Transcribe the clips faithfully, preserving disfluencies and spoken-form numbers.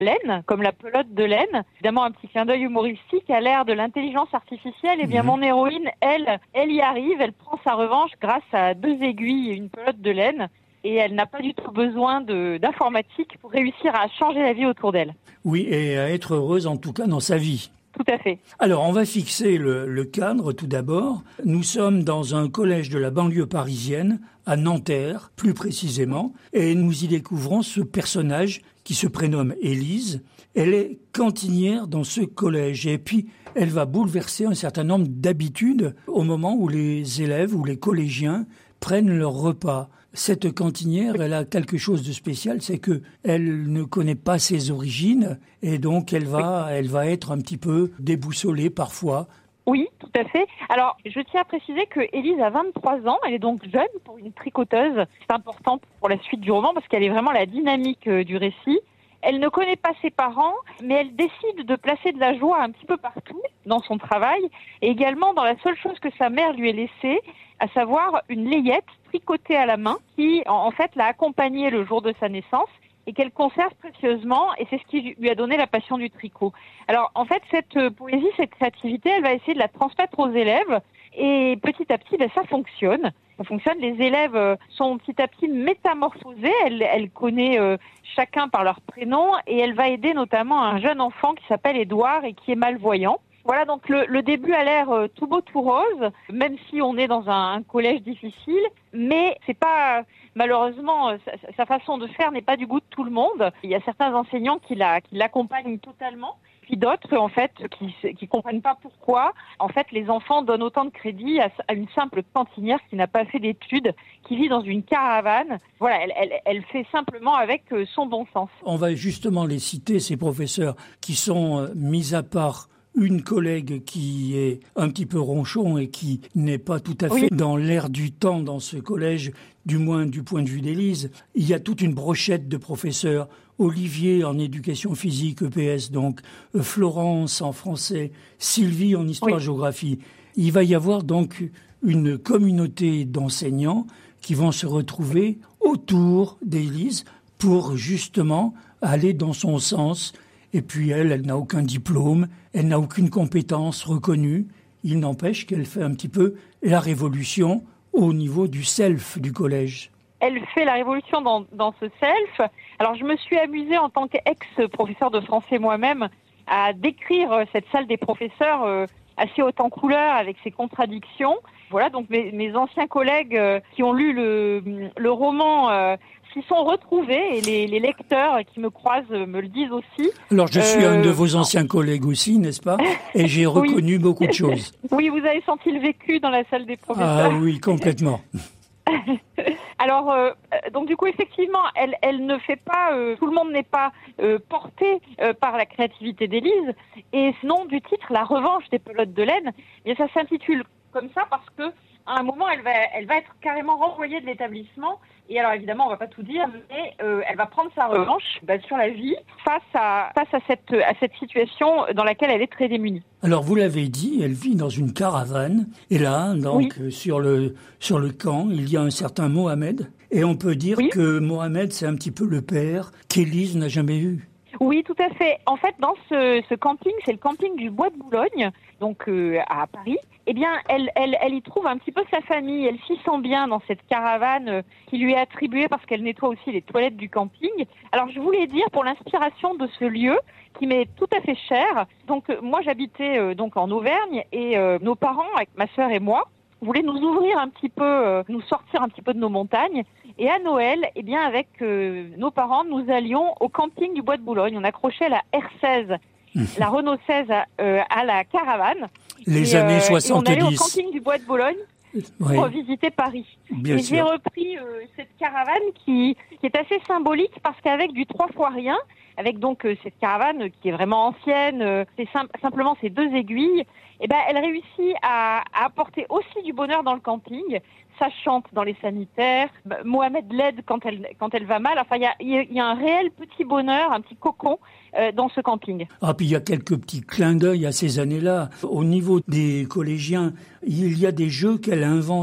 laine, comme la pelote de laine. Évidemment, un petit clin d'œil humoristique à l'ère de l'intelligence artificielle. Eh bien, mmh. mon héroïne, elle, elle y arrive. Elle prend sa revanche grâce à deux aiguilles et une pelote de laine. Et elle n'a pas du tout besoin de, d'informatique pour réussir à changer la vie autour d'elle. Oui, et à être heureuse en tout cas dans sa vie. Tout à fait. Alors, on va fixer le, le cadre tout d'abord. Nous sommes dans un collège de la banlieue parisienne, à Nanterre, plus précisément, et nous y découvrons ce personnage qui se prénomme Élise. Elle est cantinière dans ce collège, et puis elle va bouleverser un certain nombre d'habitudes au moment où les élèves ou les collégiens prennent leur repas. Cette cantinière, elle a quelque chose de spécial, c'est que elle ne connaît pas ses origines et donc elle va, elle va être un petit peu déboussolée parfois. Oui, tout à fait. Alors, je tiens à préciser que Élise a vingt-trois ans, elle est donc jeune pour une tricoteuse. C'est important pour la suite du roman parce qu'elle est vraiment la dynamique du récit. Elle ne connaît pas ses parents, mais elle décide de placer de la joie un petit peu partout dans son travail et également dans la seule chose que sa mère lui ait laissée, à savoir une layette tricotée à la main qui, en fait, l'a accompagnée le jour de sa naissance et qu'elle conserve précieusement, et c'est ce qui lui a donné la passion du tricot. Alors, en fait, cette poésie, cette créativité, elle va essayer de la transmettre aux élèves et petit à petit, ben, ça fonctionne. Ça fonctionne. Les élèves sont petit à petit métamorphosés. Elle, elle connaît euh, chacun par leur prénom et elle va aider notamment un jeune enfant qui s'appelle Édouard et qui est malvoyant. Voilà, donc le, le début a l'air euh, tout beau, tout rose, même si on est dans un, un collège difficile, mais c'est pas, malheureusement, sa, sa façon de faire n'est pas du goût de tout le monde. Il y a certains enseignants qui, la, qui l'accompagnent totalement, puis d'autres, en fait, qui, qui comprennent pas pourquoi. En fait, les enfants donnent autant de crédit à, à une simple cantinière qui n'a pas fait d'études, qui vit dans une caravane. Voilà, elle, elle, elle fait simplement avec son bon sens. On va justement les citer, ces professeurs qui sont euh, mis à part. Une collègue qui est un petit peu ronchon et qui n'est pas tout à fait oui. dans l'air du temps dans ce collège, du moins du point de vue d'Élise. Il y a toute une brochette de professeurs. Olivier en éducation physique, E P S donc, Florence en français, Sylvie en histoire-géographie. Oui. Il va y avoir donc une communauté d'enseignants qui vont se retrouver autour d'Élise pour justement aller dans son sens. Et puis elle, elle n'a aucun diplôme, elle n'a aucune compétence reconnue. Il n'empêche qu'elle fait un petit peu la révolution au niveau du self du collège. Elle fait la révolution dans, dans ce self. Alors je me suis amusée en tant qu'ex-professeur de français moi-même à décrire cette salle des professeurs euh, assez haute en couleur avec ses contradictions. Voilà, donc mes, mes anciens collègues euh, qui ont lu le, le roman euh, s'y sont retrouvés et les, les lecteurs qui me croisent me le disent aussi. Alors je suis euh, un de vos anciens collègues aussi, n'est-ce pas ? Et j'ai reconnu oui. beaucoup de choses. Oui, vous avez senti le vécu dans la salle des professeurs. Ah oui, complètement. Alors, euh, donc du coup, effectivement, elle, elle ne fait pas, euh, tout le monde n'est pas euh, porté euh, par la créativité d'Élise. Et ce nom du titre, La revanche des pelotes de laine, eh bien, ça s'intitule comme ça parce que à un moment, elle va, elle va être carrément renvoyée de l'établissement. Et alors, évidemment, on va pas tout dire, mais euh, elle va prendre sa revanche bah, sur la vie face à face à cette à cette situation dans laquelle elle est très démunie. Alors, vous l'avez dit, elle vit dans une caravane. Et là, donc, oui. sur le sur le camp, il y a un certain Mohamed. Et on peut dire oui. que Mohamed, c'est un petit peu le père qu'Élise n'a jamais eu. Oui, tout à fait. En fait, dans ce, ce camping, c'est le camping du Bois de Boulogne, donc euh, à Paris. Eh bien, elle, elle, elle y trouve un petit peu sa famille. Elle s'y sent bien dans cette caravane euh, qui lui est attribuée parce qu'elle nettoie aussi les toilettes du camping. Alors, je voulais dire, pour l'inspiration de ce lieu, qui m'est tout à fait cher. Donc, euh, moi, j'habitais euh, donc en Auvergne et euh, nos parents, avec ma sœur et moi, voulaient nous ouvrir un petit peu, euh, nous sortir un petit peu de nos montagnes. Et à Noël, eh bien, avec euh, nos parents, nous allions au camping du Bois de Boulogne. On accrochait la R seize, la Renault seize euh, à la caravane. Les et, années euh, soixante-dix. Et on allait au camping du Bois de Boulogne oui. pour visiter Paris. Bien et sûr. j'ai repris euh, cette caravane qui, qui est assez symbolique parce qu'avec du trois fois rien, avec donc euh, cette caravane qui est vraiment ancienne, euh, c'est sim- simplement ces deux aiguilles, eh ben, elle réussit à, à apporter aussi du bonheur dans le camping. Ça chante dans les sanitaires. Mohamed l'aide quand elle, quand elle va mal. Enfin, il y a, il y a un réel petit bonheur, un petit cocon euh, dans ce camping. Ah, puis il y a quelques petits clins d'œil à ces années-là. Au niveau des collégiens, il y a des jeux qu'elle invente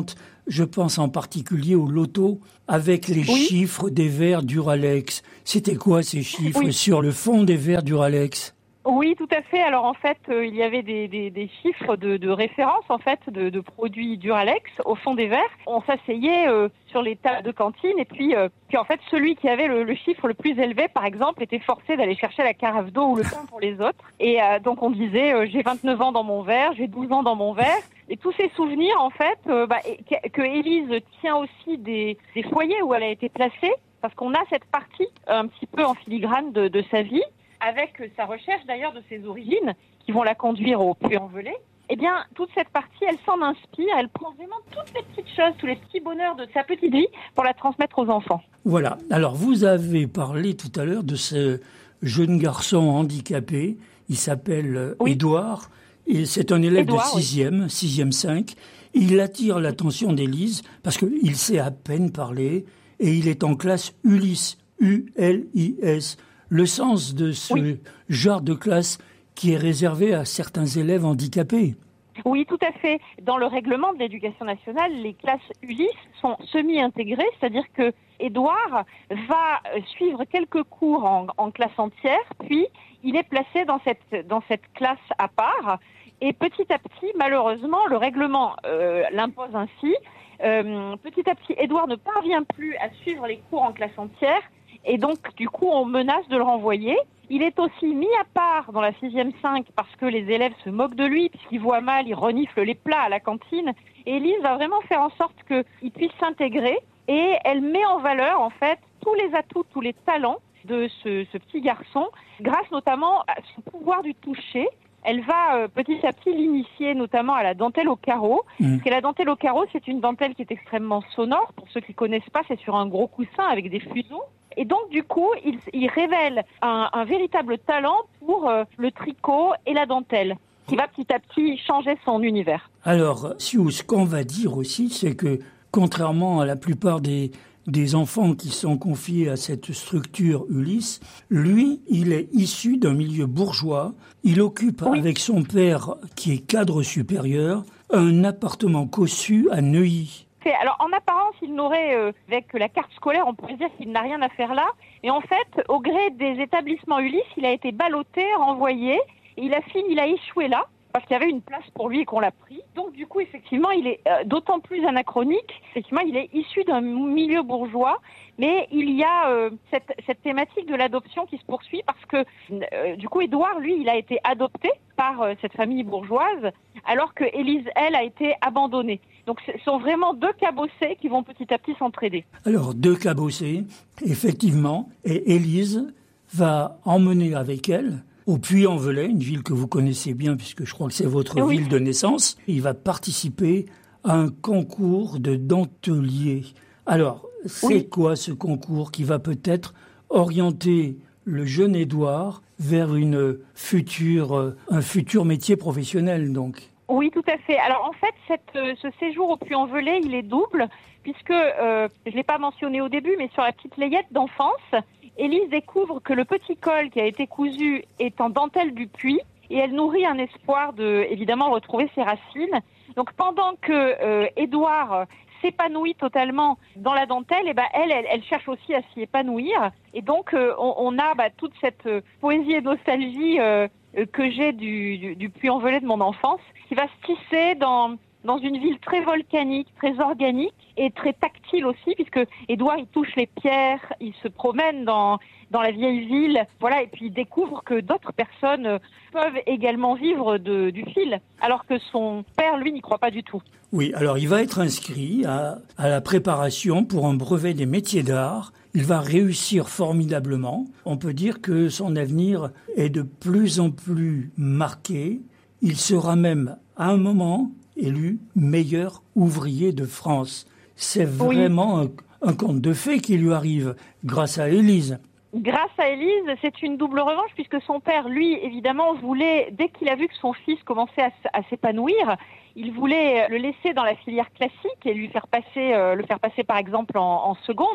Je pense en particulier au loto avec les oui. chiffres des verres Duralex. C'était quoi ces chiffres oui. sur le fond des verres Duralex ? Oui, tout à fait. Alors en fait, euh, il y avait des, des, des chiffres de, de référence en fait de, de produits Duralex au fond des verres. On s'asseyait euh, sur les tables de cantine et puis, euh, puis en fait, celui qui avait le, le chiffre le plus élevé, par exemple, était forcé d'aller chercher la carafe d'eau ou le pain pour les autres. Et euh, donc on disait euh, j'ai vingt-neuf ans dans mon verre, j'ai douze ans dans mon verre. Et tous ces souvenirs, en fait, euh, bah, que, que Élise tient aussi des, des foyers où elle a été placée, parce qu'on a cette partie un petit peu en filigrane de, de sa vie, avec sa recherche d'ailleurs de ses origines, qui vont la conduire au Puy-en-Velay. Eh bien, toute cette partie, elle s'en inspire, elle prend vraiment toutes les petites choses, tous les petits bonheurs de sa petite vie pour la transmettre aux enfants. Voilà. Alors, vous avez parlé tout à l'heure de ce jeune garçon handicapé. Il s'appelle oui. Édouard. Et c'est un élève Édouard, de sixième, oui. sixième cinq. Il attire l'attention d'Élise parce qu'il sait à peine parler et il est en classe Ulysse, U L I S. Le sens de ce oui. genre de classe qui est réservé à certains élèves handicapés. Oui, tout à fait. Dans le règlement de l'éducation nationale, les classes Ulysse sont semi-intégrées, c'est-à-dire que Édouard va suivre quelques cours en, en classe entière, puis il est placé dans cette, dans cette classe à part. Et petit à petit, malheureusement, le règlement euh, l'impose ainsi. Euh, petit à petit, Édouard ne parvient plus à suivre les cours en classe entière. Et donc, du coup, on menace de le renvoyer. Il est aussi mis à part dans la sixième cinq parce que les élèves se moquent de lui, puisqu'il voit mal, il renifle les plats à la cantine. Et Élise va vraiment faire en sorte qu'il puisse s'intégrer. Et elle met en valeur, en fait, tous les atouts, tous les talents de ce, ce petit garçon, grâce notamment à son pouvoir du toucher. Elle va euh, petit à petit l'initier notamment à la dentelle au carreau. Mmh. Parce que la dentelle au carreau, c'est une dentelle qui est extrêmement sonore. Pour ceux qui connaissent pas, c'est sur un gros coussin avec des fuseaux. Et donc, du coup, il, il révèle un, un véritable talent pour euh, le tricot et la dentelle, qui va petit à petit changer son univers. Alors, Siou, ce qu'on va dire aussi, c'est que, contrairement à la plupart des, des enfants qui sont confiés à cette structure Ulysse, lui, il est issu d'un milieu bourgeois. Il occupe, oui. avec son père, qui est cadre supérieur, un appartement cossu à Neuilly. Alors, en apparence, il n'aurait, euh, avec la carte scolaire, on pourrait dire qu'il n'a rien à faire là. Et en fait, au gré des établissements Ulysse, il a été ballotté, renvoyé, et il a fini, il a échoué là, parce qu'il y avait une place pour lui et qu'on l'a pris. Donc, du coup, effectivement, il est euh, d'autant plus anachronique. Effectivement, il est issu d'un milieu bourgeois, mais il y a euh, cette, cette thématique de l'adoption qui se poursuit parce que, euh, du coup, Édouard, lui, il a été adopté par euh, cette famille bourgeoise, alors que Élise, elle, a été abandonnée. Donc, ce sont vraiment deux cabossés qui vont petit à petit s'entraider. Alors, deux cabossés, effectivement, et Élise va emmener avec elle au Puy-en-Velay, une ville que vous connaissez bien puisque je crois que c'est votre oui. ville de naissance. Il va participer à un concours de dentelier. Alors, c'est oui. quoi ce concours qui va peut-être orienter le jeune Édouard vers une future, un futur métier professionnel, donc? Oui, tout à fait. Alors en fait, cette, euh, ce séjour au Puy-en-Velay, il est double, puisque, euh, je ne l'ai pas mentionné au début, mais sur la petite layette d'enfance, Élise découvre que le petit col qui a été cousu est en dentelle du Puy, et elle nourrit un espoir de, évidemment, retrouver ses racines. Donc pendant que euh, Édouard s'épanouit totalement dans la dentelle, et ben elle, elle, elle cherche aussi à s'y épanouir. Et donc euh, on, on a bah, toute cette euh, poésie et nostalgie euh, que j'ai du, du, du Puy-en-Velay de mon enfance, qui va se tisser dans, dans une ville très volcanique, très organique et très tactile aussi, puisque Édouard, il touche les pierres, il se promène dans, dans la vieille ville, voilà, et puis il découvre que d'autres personnes peuvent également vivre de, du fil, alors que son père, lui, n'y croit pas du tout. Oui, alors il va être inscrit à, à la préparation pour un brevet des métiers d'art. Il va réussir formidablement. On peut dire que son avenir est de plus en plus marqué. Il sera même, à un moment, élu meilleur ouvrier de France. C'est vraiment oui. un, un conte de fées qui lui arrive grâce à Élise. Grâce à Élise, c'est une double revanche puisque son père, lui, évidemment, voulait, dès qu'il a vu que son fils commençait à, à s'épanouir, il voulait le laisser dans la filière classique et lui faire passer, euh, le faire passer par exemple en, en seconde.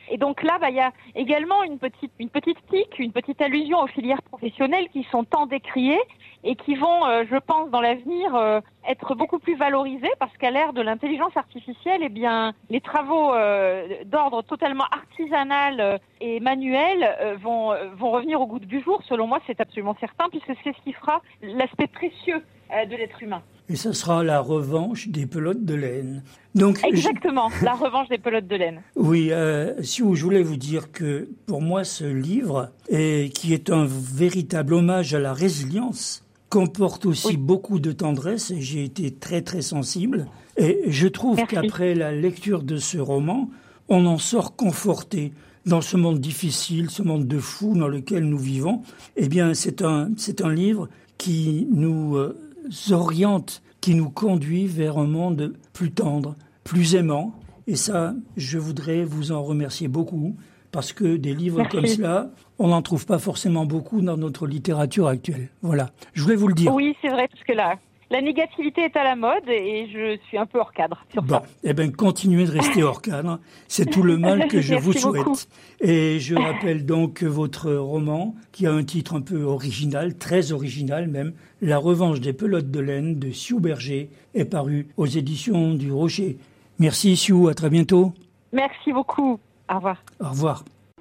Et donc là, bah, il y a également une petite, une petite tique, une petite allusion aux filières professionnelles qui sont tant décriées et qui vont, euh, je pense, dans l'avenir, euh, être beaucoup plus valorisées parce qu'à l'ère de l'intelligence artificielle, eh bien, les travaux euh, d'ordre totalement artisanal euh, et manuel euh, vont, vont revenir au goût du jour. Selon moi, c'est absolument certain puisque c'est ce qui fera l'aspect précieux euh, de l'être humain. Et ça sera la revanche des pelotes de laine. Donc, exactement, je... la revanche des pelotes de laine. Oui, euh, si je voulais vous dire que pour moi ce livre, est, qui est un véritable hommage à la résilience, comporte aussi oui. beaucoup de tendresse et j'ai été très très sensible. Et je trouve Merci. qu'après la lecture de ce roman, on en sort conforté dans ce monde difficile, ce monde de fous dans lequel nous vivons. Eh bien, c'est un, c'est un livre qui nous euh, oriente, qui nous conduit vers un monde plus tendre, plus aimant. Et ça, je voudrais vous en remercier beaucoup, parce que des livres Merci. comme cela, on n'en trouve pas forcément beaucoup dans notre littérature actuelle. Voilà, je voulais vous le dire. Oui, c'est vrai, parce que là, la négativité est à la mode et je suis un peu hors cadre sur bon, ça. Eh bien, continuez de rester hors cadre. C'est tout le mal que je vous souhaite. Beaucoup. Et je rappelle donc que votre roman, qui a un titre un peu original, très original même, La revanche des pelotes de laine de Sue Berger, est paru aux éditions du Rocher. Merci Sue, à très bientôt. Merci beaucoup. Au revoir. Au revoir.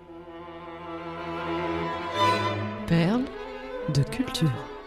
Perles de culture.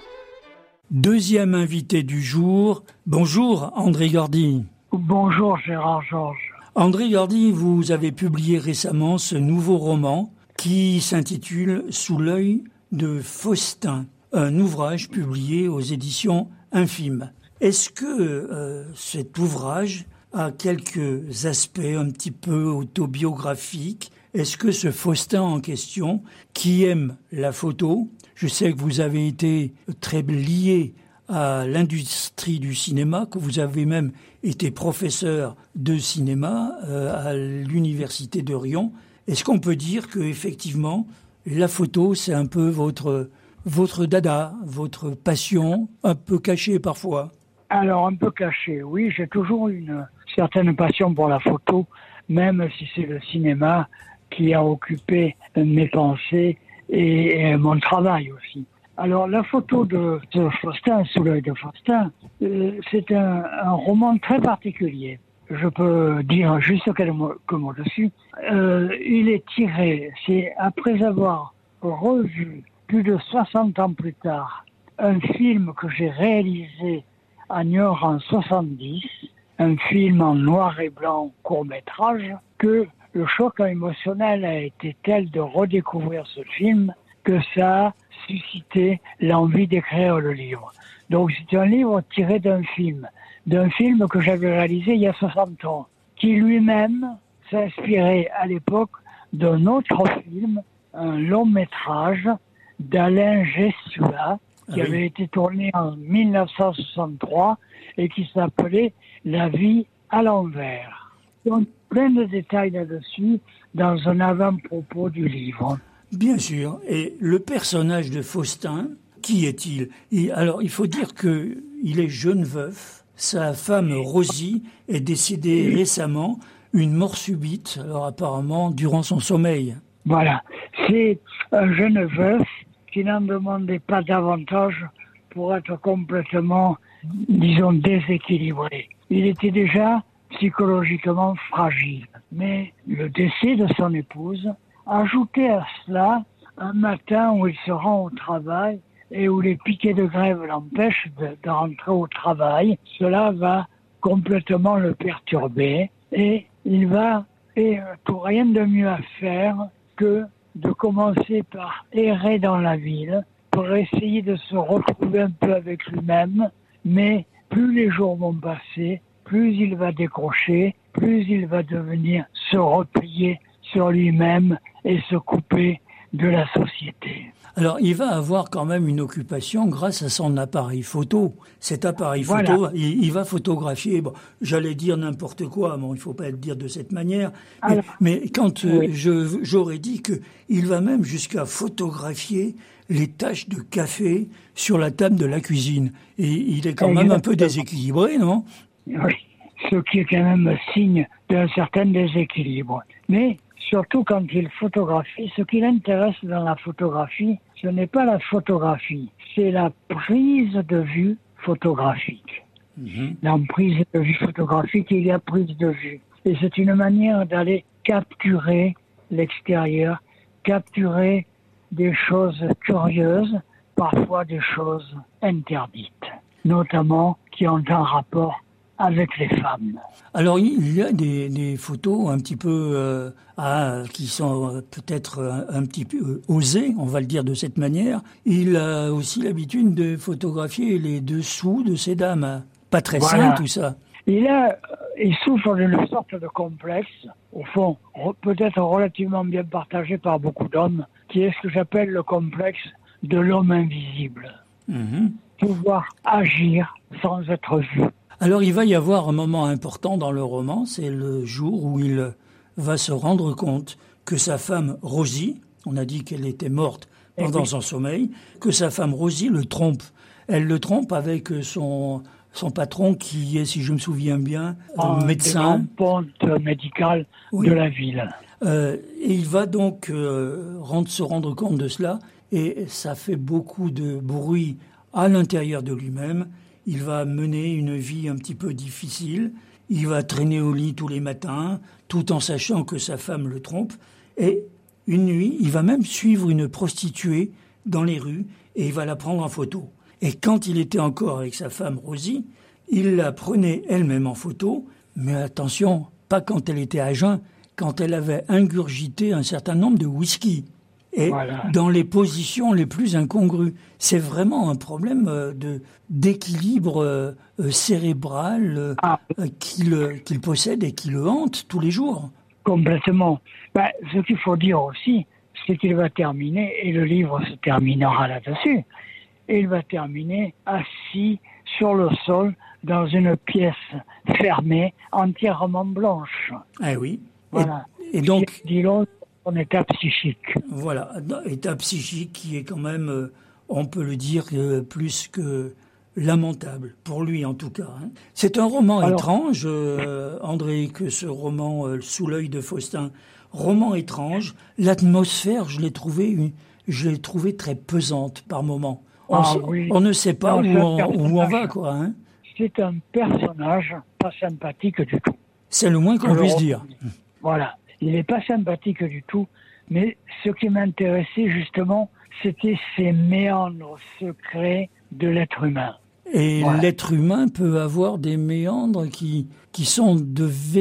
Deuxième invité du jour. Bonjour André Gordy. Bonjour Gérard Georges. André Gordy, vous avez publié récemment ce nouveau roman qui s'intitule Sous l'œil de Faustin, un ouvrage publié aux éditions Infime. Est-ce que euh, cet ouvrage a quelques aspects un petit peu autobiographiques? Est-ce que ce Faustin en question, qui aime la photo, je sais que vous avez été très lié à l'industrie du cinéma, que vous avez même été professeur de cinéma euh, à l'université de Riom. Est-ce qu'on peut dire que effectivement la photo c'est un peu votre votre dada, votre passion, un peu cachée parfois? Alors un peu cachée, oui. J'ai toujours une certaine passion pour la photo, même si c'est le cinéma qui a occupé mes pensées et, et mon travail aussi. Alors la photo de, de Faustin, Sous l'œil de Faustin, euh, c'est un, un roman très particulier. Je peux dire juste quelques mots, quelques mots dessus. Euh, il est tiré, c'est après avoir revu plus de soixante ans plus tard un film que j'ai réalisé à Niort en soixante-dix, un film en noir et blanc court-métrage, que le choc émotionnel a été tel de redécouvrir ce film que ça a suscité l'envie d'écrire le livre. Donc c'est un livre tiré d'un film, d'un film que j'avais réalisé il y a soixante ans, qui lui-même s'inspirait à l'époque d'un autre film, un long métrage d'Alain Gessula, qui ah oui. avait été tourné en mille neuf cent soixante-trois et qui s'appelait La vie à l'envers. Donc, plein de détails là-dessus dans un avant-propos du livre. Bien sûr. Et le personnage de Faustin, qui est-il? Et alors, il faut dire que il est jeune veuf. Sa femme, Rosie, est décédée récemment, une mort subite, alors apparemment, durant son sommeil. Voilà. C'est un jeune veuf qui n'en demandait pas davantage pour être complètement, disons, déséquilibré. Il était déjà psychologiquement fragile. Mais le décès de son épouse, ajouté à cela, un matin où il se rend au travail et où les piquets de grève l'empêchent de, de rentrer au travail, cela va complètement le perturber et il va, et pour rien de mieux à faire que de commencer par errer dans la ville pour essayer de se retrouver un peu avec lui-même, mais plus les jours vont passer, plus il va décrocher, plus il va devenir se replier sur lui-même et se couper de la société. Alors, il va avoir quand même une occupation grâce à son appareil photo. Cet appareil photo, voilà. il, il va photographier, bon, j'allais dire n'importe quoi, bon, il ne faut pas le dire de cette manière, Alors, mais, mais quand oui. euh, je, j'aurais dit qu'il va même jusqu'à photographier les taches de café sur la table de la cuisine. Et il est quand Exactement. même un peu déséquilibré, non? Oui, ce qui est quand même signe d'un certain déséquilibre. Mais Surtout quand il photographie. Ce qui l'intéresse dans la photographie, ce n'est pas la photographie, c'est la prise de vue photographique. Mmh. Dans prise de vue photographique, il y a prise de vue. Et c'est une manière d'aller capturer l'extérieur, capturer des choses curieuses, parfois des choses interdites, notamment qui ont un rapport avec les femmes. Alors il y a des, des photos un petit peu euh, ah, qui sont euh, peut-être un, un petit peu euh, osées, on va le dire de cette manière. Il a aussi l'habitude de photographier les dessous de ces dames. Hein. Pas très voilà. Sain tout ça. Il a, il souffre d'une sorte de complexe, au fond, peut-être relativement bien partagé par beaucoup d'hommes, qui est ce que j'appelle le complexe de l'homme invisible. Mmh. Pouvoir agir sans être vu. Alors il va y avoir un moment important dans le roman, c'est le jour où il va se rendre compte que sa femme Rosie, on a dit qu'elle était morte pendant oui. son sommeil, que sa femme Rosie le trompe. Elle le trompe avec son, son patron qui est, si je me souviens bien, un médecin. Ponte médical oui. de la ville. Euh, et il va donc euh, rendre, se rendre compte de cela et ça fait beaucoup de bruit à l'intérieur de lui-même. Il va mener une vie un petit peu difficile. Il va traîner au lit tous les matins, tout en sachant que sa femme le trompe. Et une nuit, il va même suivre une prostituée dans les rues et il va la prendre en photo. Et quand il était encore avec sa femme Rosie, il la prenait elle-même en photo. Mais attention, pas quand elle était à jeun, quand elle avait ingurgité un certain nombre de whisky. Et voilà. Dans les positions les plus incongrues. C'est vraiment un problème de, d'équilibre euh, cérébral euh, ah. qu'il, qu'il possède et qui le hante tous les jours. Complètement. Ben, ce qu'il faut dire aussi, c'est qu'il va terminer, et le livre se terminera là-dessus, et il va terminer assis sur le sol dans une pièce fermée, entièrement blanche. Ah oui. Voilà. Et, et donc... Dis-le, son état psychique. Voilà, état psychique qui est quand même, euh, on peut le dire, euh, plus que lamentable, pour lui en tout cas. Hein. C'est un roman Alors, étrange, euh, André, que ce roman euh, Sous l'œil de Faustin. Roman étrange, l'atmosphère, je l'ai trouvé, je l'ai trouvé très pesante par moments. On, ah, oui. on ne sait pas non, où, on, où on va, quoi. Hein. C'est un personnage pas sympathique du tout. C'est le moins qu'on Alors, puisse dire. Voilà. Il n'est pas sympathique du tout, mais ce qui m'intéressait justement, c'était ces méandres secrets de l'être humain. Et voilà. L'être humain peut avoir des méandres qui, qui sont de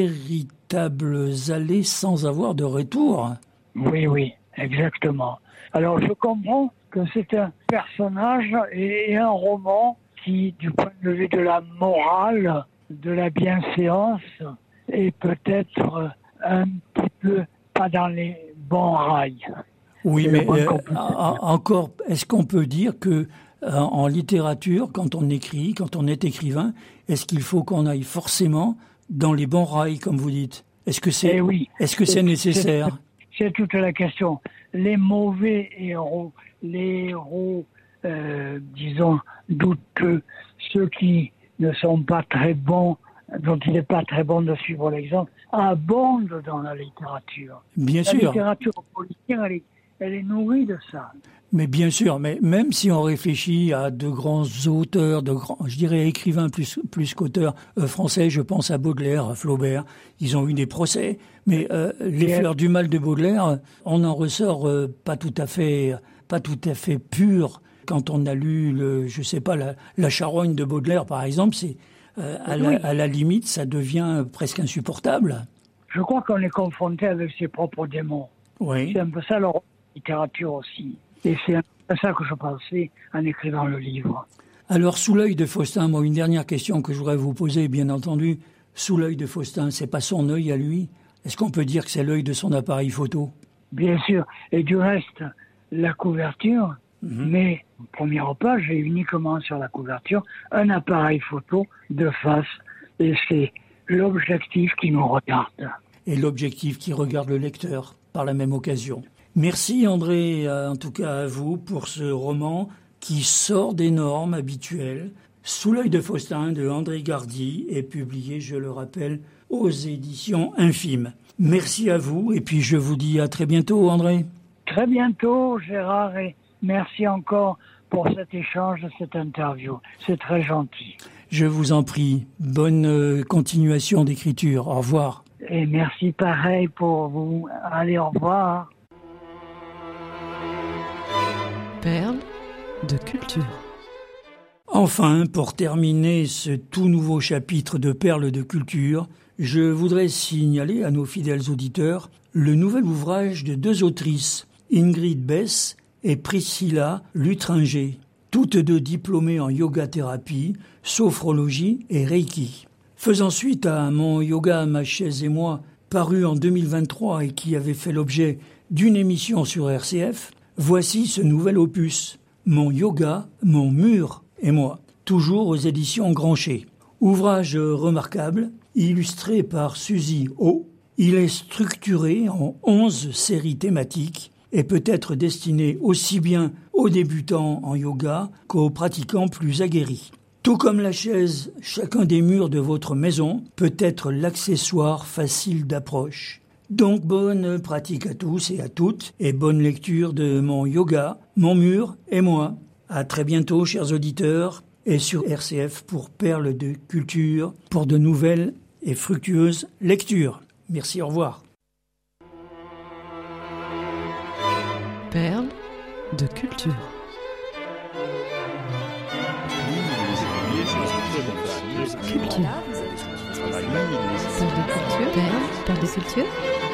véritables allées sans avoir de retour. Oui, oui, exactement. Alors je comprends que c'est un personnage et un roman qui, du point de vue de la morale, de la bienséance, est peut-être... un petit peu pas dans les bons rails. Oui, mais euh, encore, est-ce qu'on peut dire que euh, en littérature, quand on écrit, quand on est écrivain, est-ce qu'il faut qu'on aille forcément dans les bons rails, comme vous dites ? Est-ce que c'est, eh oui, est-ce que c'est, c'est nécessaire ? c'est, c'est toute la question. Les mauvais héros, les héros, euh, disons, douteux, ceux qui ne sont pas très bons, dont il n'est pas très bon de suivre l'exemple, abonde dans la littérature. Bien la sûr. La littérature politique, elle est, elle est nourrie de ça. Mais bien sûr, mais même si on réfléchit à de grands auteurs, de grands, je dirais écrivains plus, plus qu'auteurs euh, français, je pense à Baudelaire, à Flaubert, ils ont eu des procès, mais euh, les Et fleurs elle... du mal de Baudelaire, on en ressort euh, pas tout à fait, pas tout à fait pur. Quand on a lu, le, je sais pas, la, la charogne de Baudelaire, par exemple, c'est euh, à, oui. la, à la limite, ça devient presque insupportable. Je crois qu'on est confronté avec ses propres démons. Oui. C'est un peu ça leur littérature aussi. Et c'est à ça que je pensais en écrivant le livre. Alors, Sous l'œil de Faustin, moi, une dernière question que je voudrais vous poser, bien entendu. Sous l'œil de Faustin, c'est pas son œil à lui? Est-ce qu'on peut dire que c'est l'œil de son appareil photo? Bien sûr. Et du reste, la couverture, mm-hmm. mais première page, j'ai uniquement sur la couverture un appareil photo de face. Et c'est l'objectif qui nous regarde. Et l'objectif qui regarde le lecteur, par la même occasion. Merci André, en tout cas à vous, pour ce roman qui sort des normes habituelles. Sous l'œil de Faustin de André Gardy est publié, je le rappelle, aux éditions Infimes. Merci à vous et puis je vous dis à très bientôt, André. Très bientôt, Gérard, et merci encore pour cet échange, cette interview. C'est très gentil. Je vous en prie. Bonne euh, continuation d'écriture. Au revoir. Et merci pareil pour vous. Allez, au revoir. Perles de culture. Enfin, pour terminer ce tout nouveau chapitre de Perles de culture, je voudrais signaler à nos fidèles auditeurs le nouvel ouvrage de deux autrices, Ingrid Bess et Priscilla Lutringer, toutes deux diplômées en yoga-thérapie, sophrologie et reiki. Faisant suite à Mon yoga, ma chaise et moi, paru en deux mille vingt-trois et qui avait fait l'objet d'une émission sur R C F, voici ce nouvel opus, Mon yoga, mon mur et moi, toujours aux éditions Grancher. Ouvrage remarquable, illustré par Suzy O. Il est structuré en onze séries thématiques et peut être destiné aussi bien aux débutants en yoga qu'aux pratiquants plus aguerris. Tout comme la chaise, chacun des murs de votre maison peut être l'accessoire facile d'approche. Donc bonne pratique à tous et à toutes et bonne lecture de Mon yoga, mon mur et moi. À très bientôt, chers auditeurs, et sur R C F pour Perles de culture, pour de nouvelles et fructueuses lectures. Merci, au revoir. Perles de culture. Culture. Perles de culture. Perles, perles de culture.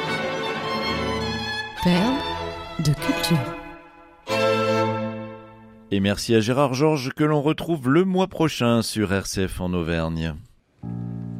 Perles de culture. Et merci à Gérard Georges que l'on retrouve le mois prochain sur R C F en Auvergne.